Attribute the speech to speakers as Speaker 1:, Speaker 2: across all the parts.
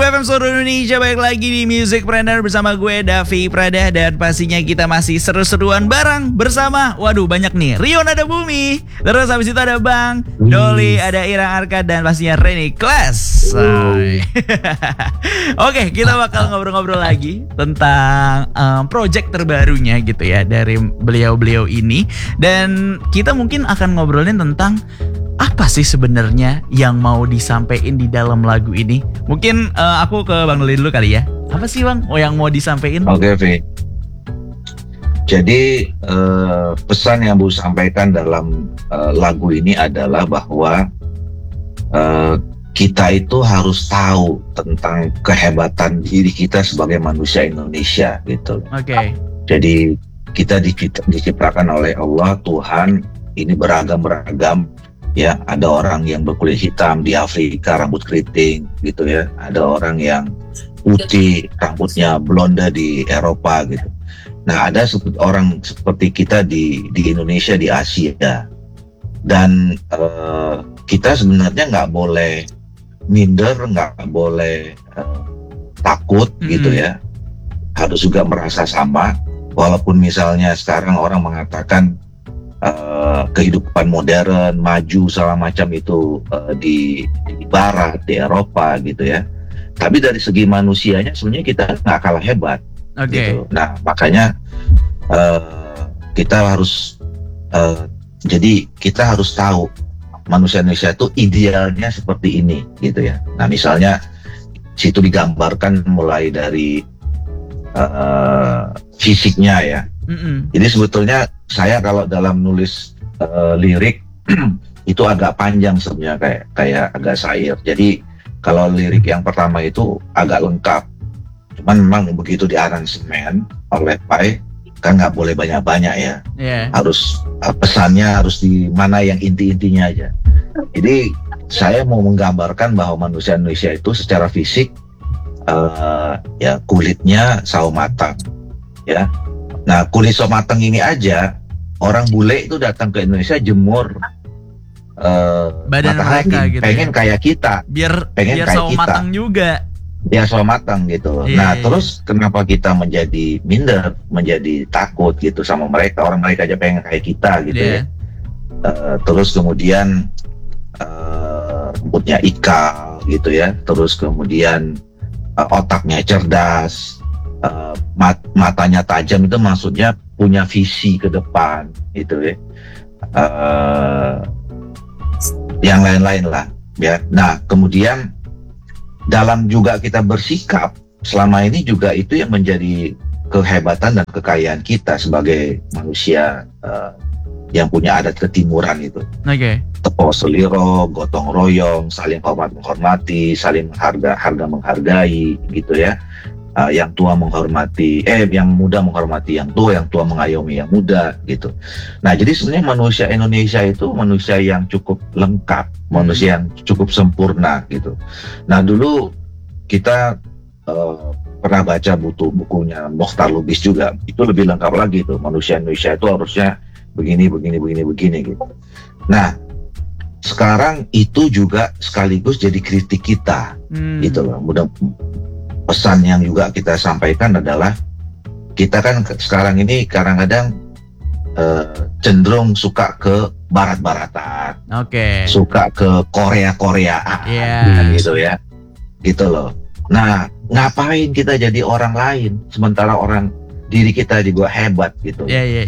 Speaker 1: FM seluruh Indonesia, balik lagi di Musicpreneur bersama gue Davi Prada. Dan pastinya kita masih seru-seruan bareng bersama, waduh banyak nih, Rio Nada Bumi. Terus habis itu ada Bang Doli, ada Irang Arka, dan pastinya Reni Class. Oke, kita bakal ngobrol-ngobrol lagi tentang project terbarunya gitu ya dari beliau-beliau ini. Dan kita mungkin akan ngobrolin tentang apa sih sebenarnya yang mau disampaikan di dalam lagu ini? Mungkin aku ke Bang Doli dulu kali ya. Apa sih Bang yang mau disampaikan?
Speaker 2: Oke, Vi. Jadi pesan yang Bu sampaikan dalam lagu ini adalah bahwa kita itu harus tahu tentang kehebatan diri kita sebagai manusia Indonesia gitu.
Speaker 1: Oke.
Speaker 2: Jadi kita diciptakan oleh Allah, Tuhan ini beragam-beragam. Ya, ada orang yang berkulit hitam di Afrika, rambut keriting gitu ya. Ada orang yang putih, rambutnya blonde di Eropa gitu. Nah, ada orang seperti kita di Indonesia, di Asia. Dan kita sebenarnya nggak boleh minder, nggak boleh takut gitu ya. Harus juga merasa sama. Walaupun misalnya sekarang orang mengatakan kehidupan modern, maju segala macam itu di Barat, di Eropa gitu ya. Tapi dari segi manusianya sebenarnya kita nggak kalah hebat. Gitu. Nah makanya kita harus jadi kita harus tahu manusia Indonesia itu idealnya seperti ini gitu ya. Nah misalnya situ digambarkan mulai dari fisiknya ya. Jadi sebetulnya saya kalau dalam nulis lirik itu agak panjang sebenarnya, kayak agak syair. Jadi kalau lirik yang pertama itu agak lengkap. Cuman memang begitu diaransemen oleh Pai kan nggak boleh banyak-banyak ya. Harus pesannya harus di mana yang inti-intinya aja. Jadi saya mau menggambarkan bahwa manusia Indonesia itu secara fisik ya kulitnya sawo matang ya. Nah kulit sawo matang ini aja orang bule itu datang ke Indonesia jemur
Speaker 1: badan
Speaker 2: matahari,
Speaker 1: mereka gitu
Speaker 2: pengen
Speaker 1: ya.
Speaker 2: Kayak kita,
Speaker 1: biar
Speaker 2: kayak
Speaker 1: sawo
Speaker 2: kita.
Speaker 1: matang juga.
Speaker 2: Biar sawo matang gitu. Nah terus kenapa kita menjadi minder, menjadi takut gitu sama mereka? Orang mereka aja pengen kayak kita gitu ya. Terus kemudian rambutnya ikal gitu ya. Terus kemudian otaknya cerdas, matanya tajam, itu maksudnya punya visi ke depan gitu ya. Yang lain-lain lah ya. Nah kemudian dalam juga kita bersikap selama ini juga itu yang menjadi kehebatan dan kekayaan kita sebagai manusia yang punya adat ketimuran itu. Tepo seliro, gotong royong, saling hormat menghormati, saling harga menghargai gitu ya. Yang tua menghormati, yang muda menghormati yang tua mengayomi yang muda gitu. Nah jadi sebenarnya manusia Indonesia itu manusia yang cukup lengkap, manusia yang cukup sempurna gitu. Nah dulu kita pernah baca bukunya Mokhtar Lubis juga, itu lebih lengkap lagi tuh, manusia Indonesia itu harusnya begini gitu. Nah sekarang itu juga sekaligus jadi kritik kita gitu loh. Pesan yang juga kita sampaikan adalah kita kan sekarang ini kadang-kadang cenderung suka ke barat-baratan, suka ke Korea-Koreaan gitu ya, gitu loh. Nah ngapain kita jadi orang lain sementara diri kita juga hebat gitu.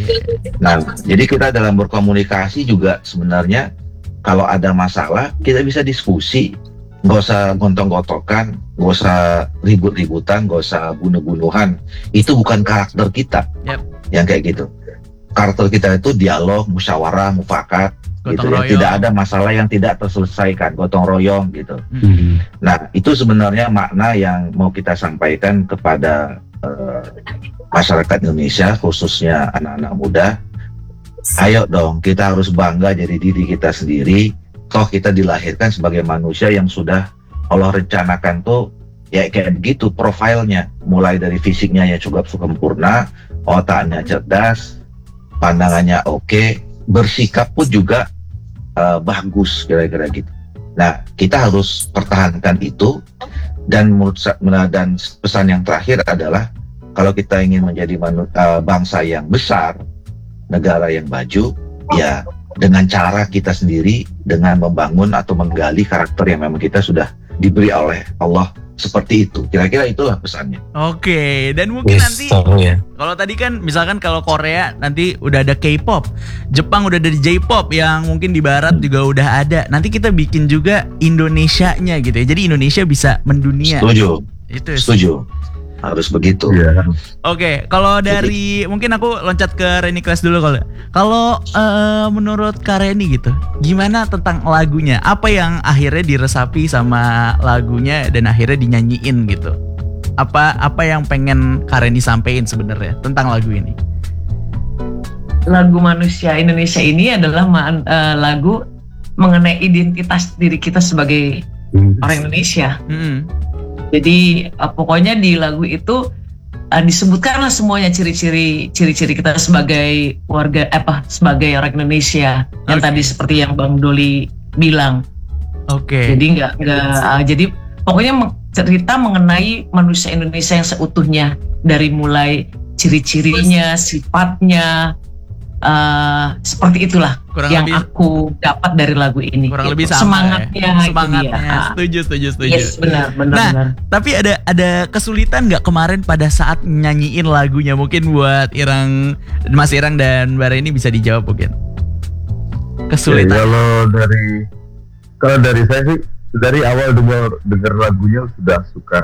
Speaker 2: Nah jadi kita dalam berkomunikasi juga sebenarnya kalau ada masalah kita bisa diskusi. Nggak usah gontong-gontokan, nggak usah ribut-ributan, nggak usah bunuh-bunuhan. Itu bukan karakter kita yang kayak gitu. Karakter kita itu dialog, musyawarah, mufakat gitu ya. Tidak ada masalah yang tidak terselesaikan, gotong royong gitu. Nah itu sebenarnya makna yang mau kita sampaikan kepada masyarakat Indonesia, khususnya anak-anak muda. Ayo dong, kita harus bangga jadi diri kita sendiri. Toh kita dilahirkan sebagai manusia yang sudah Allah rencanakan tuh ya kayak begitu profilnya, mulai dari fisiknya yang cukup sempurna, otaknya cerdas, pandangannya oke, bersikap pun juga bagus kira-kira gitu. Nah kita harus pertahankan itu Dan dan pesan yang terakhir adalah kalau kita ingin menjadi bangsa yang besar, negara yang maju, ya dengan cara kita sendiri, dengan membangun atau menggali karakter yang memang kita sudah diberi oleh Allah seperti itu. Kira-kira itulah pesannya.
Speaker 1: Oke, dan mungkin nanti kalau tadi kan misalkan kalau Korea nanti udah ada K-pop, Jepang udah ada J-pop, yang mungkin di barat juga udah ada. Nanti kita bikin juga Indonesianya gitu ya. Jadi Indonesia bisa mendunia.
Speaker 2: Setuju.
Speaker 1: Itu
Speaker 2: setuju. Harus begitu.
Speaker 1: Oke, kalau dari mungkin aku loncat ke Reni Class dulu kalau. Kalau menurut Kak Reni gitu, gimana tentang lagunya? Apa yang akhirnya diresapi sama lagunya dan akhirnya dinyanyiin gitu? Apa yang pengen Kak Reni sampein sebenarnya tentang lagu ini?
Speaker 3: Lagu Manusia Indonesia ini adalah lagu mengenai identitas diri kita sebagai orang Indonesia. Jadi pokoknya di lagu itu disebutkanlah semuanya ciri-ciri kita sebagai sebagai orang Indonesia yang tadi seperti yang Bang Doli bilang. Jadi jadi pokoknya cerita mengenai manusia Indonesia yang seutuhnya, dari mulai ciri-cirinya, sifatnya, seperti itulah kurang yang lebih, aku dapat dari lagu ini.
Speaker 1: Kurang lebih sama
Speaker 3: semangatnya.
Speaker 1: Setuju.
Speaker 3: Yes, benar.
Speaker 1: Tapi ada kesulitan nggak kemarin pada saat nyanyiin lagunya? Mungkin buat Mas Irang dan Mbak Reni bisa dijawab mungkin. Kesulitan.
Speaker 4: Kalau dari saya sih dari awal dengar lagunya sudah suka.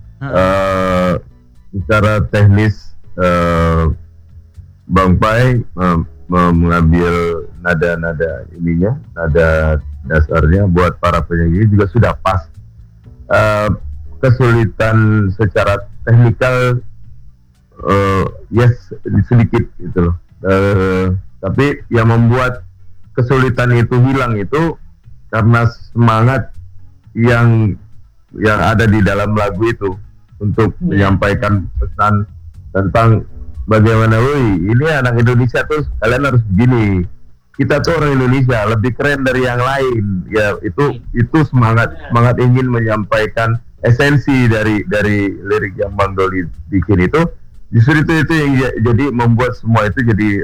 Speaker 4: Secara teknis Bang Pai mengambil nada ininya, nada dasarnya buat para penyanyi juga sudah pas. Kesulitan secara teknikal sedikit gitu loh. Tapi yang membuat kesulitan itu hilang itu karena semangat yang ada di dalam lagu itu untuk menyampaikan pesan tentang bagaimana, ini anak Indonesia tuh kalian harus begini. Kita tuh orang Indonesia lebih keren dari yang lain. Ya itu semangat ingin menyampaikan esensi dari lirik yang Bang Doli bikin itu. Justru itu yang jadi membuat semua itu jadi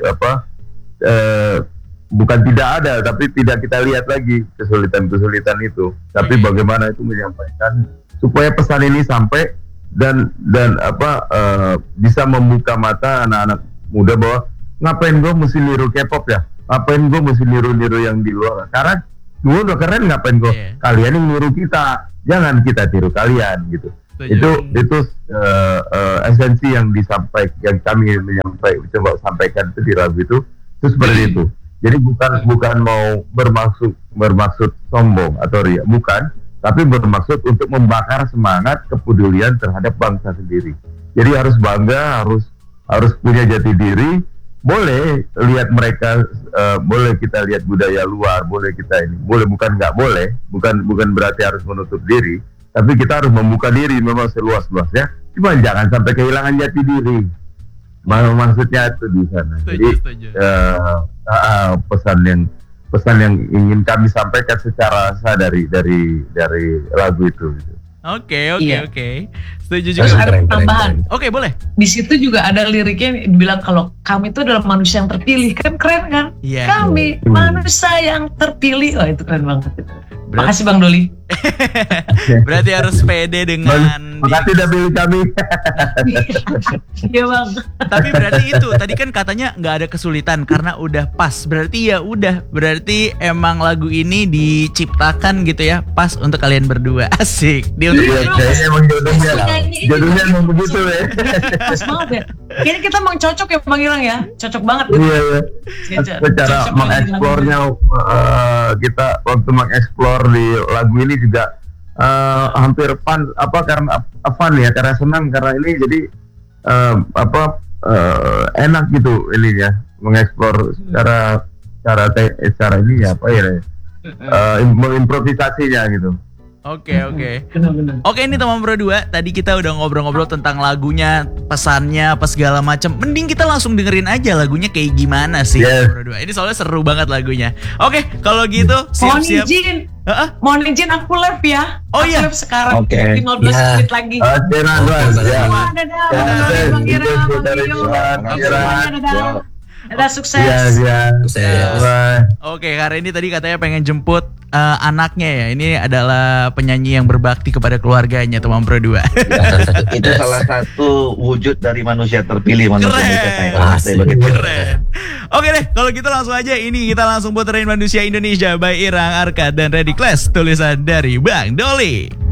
Speaker 4: bukan tidak ada, tapi tidak kita lihat lagi kesulitan itu. Tapi bagaimana itu menyampaikan supaya pesan ini sampai dan bisa membuka mata anak-anak muda bahwa ngapain gue mesti niru K-pop ya, ngapain gue mesti niru yang di luar, karena gue udah keren, ngapain gue kalian yang niru kita, jangan kita tiru kalian gitu. Itu esensi yang kami coba sampaikan itu di lagu itu seperti itu. Jadi bukan mau bermaksud sombong atau ria, bukan, tapi bermaksud untuk membakar semangat kepedulian terhadap bangsa sendiri. Jadi harus bangga, harus punya jati diri. Boleh lihat mereka, boleh kita lihat budaya luar, boleh kita ini, bukan nggak boleh, bukan berarti harus menutup diri, tapi kita harus membuka diri memang seluas-luasnya. Cuma jangan sampai kehilangan jati diri. Maksudnya itu di sana. Jadi pesan yang ingin kami sampaikan secara sah dari lagu itu.
Speaker 1: Oke. Setuju juga.
Speaker 3: Terus ada tambahan.
Speaker 1: Oke, boleh.
Speaker 3: Di situ juga ada liriknya bilang kalau kami itu adalah manusia yang terpilih, kan keren kan?
Speaker 1: Yeah.
Speaker 3: Kami manusia yang terpilih. Oh, itu keren banget. Makasih Bang Doli.
Speaker 1: Berarti harus pede dengan
Speaker 4: makasih udah pilih kami.
Speaker 3: Iya Bang.
Speaker 1: Tapi berarti itu tadi kan katanya nggak ada kesulitan karena udah pas. Berarti berarti emang lagu ini diciptakan gitu ya pas untuk kalian berdua. Asik.
Speaker 4: Kayaknya emang jodohnya emang begitu ya.
Speaker 3: Pas banget ya. Kayaknya kita emang cocok ya Bang Irang ya. Cocok banget.
Speaker 4: Iya. Secara mengeksplornya kita waktu mengeksplor di lagu ini juga hampir fun, karena fun ya, karena senang, karena ini jadi enak gitu ininya mengeksplor secara ini ya mengimprovisiasinya gitu.
Speaker 1: Oke.
Speaker 3: Benar-benar.
Speaker 1: Oke, ini teman Pro 2, tadi kita udah ngobrol-ngobrol tentang lagunya, pesannya, apa segala macam. Mending kita langsung dengerin aja lagunya kayak gimana sih,
Speaker 4: Yes.
Speaker 1: Pro 2. Ini soalnya seru banget lagunya. Oke, kalau gitu siap-siap.
Speaker 3: Mohon izin aku live ya.
Speaker 1: Oh,
Speaker 3: Aku
Speaker 1: iya.
Speaker 3: live sekarang.
Speaker 2: Oke.
Speaker 3: 15
Speaker 5: Ya.
Speaker 3: menit lagi.
Speaker 4: Oke, Radwan. Ya.
Speaker 3: Dadah,
Speaker 4: Ya,
Speaker 3: Bang Ira,
Speaker 4: itu
Speaker 3: Bang
Speaker 4: dari
Speaker 3: Rio.
Speaker 4: Tuhan.
Speaker 3: Dadah. Dadah, sukses.
Speaker 4: Iya.
Speaker 5: Sukses.
Speaker 4: Bye.
Speaker 1: Oke, karena ini tadi katanya pengen jemput anaknya ya. Ini adalah penyanyi yang berbakti kepada keluarganya, teman Pro 2.
Speaker 2: Itu salah satu wujud dari manusia terpilih, manusia
Speaker 1: Keren.
Speaker 2: Indonesia saya begitu.
Speaker 1: Keren. Oke deh, kalau gitu langsung aja ini kita langsung puterin Manusia Indonesia by Irang Arkad dan Ready Class, tulisan dari Bang Doli.